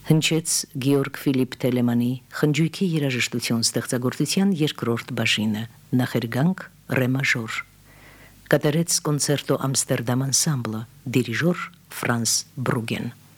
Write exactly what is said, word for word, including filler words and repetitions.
Հնչեց Գեորգ Ֆիլիպ Թելեմանի խնջույքի երաժշտություն ստեղծագործության երկրորդ բաժինը, նախերգանք ռե մաժոր։ Կատարեց կոնցերտո Ամստերդամ անսամբլը, դիրիժոր Ֆրանս Բրուգեն։